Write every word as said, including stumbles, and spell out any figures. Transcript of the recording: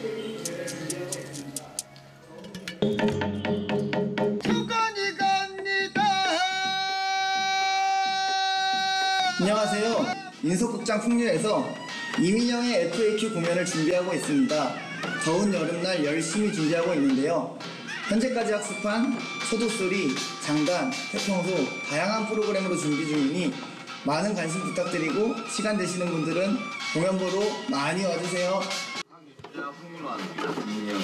주간이 갑니다. 안녕하세요. 인석극장 풍류에서 이민영의 에프에이큐 공연을 준비하고 있습니다. 더운 여름날 열심히 준비하고 있는데요. 현재까지 학습한 소도소리, 장단, 태평소 다양한 프로그램으로 준비 중이니 많은 관심 부탁드리고 시간 되시는 분들은 공연 보러 많이 와주세요. 풍류한 이민영